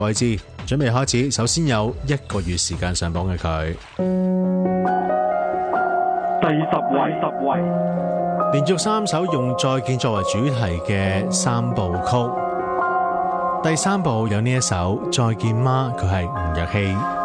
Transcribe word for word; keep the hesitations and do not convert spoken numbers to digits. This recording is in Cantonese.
位置準備開始，首先有一個月時間上榜嘅佢， 第十位，十位， 連續三首用再見作為主題嘅三部曲，第三部有呢一首再見嗎，佢係吳若希。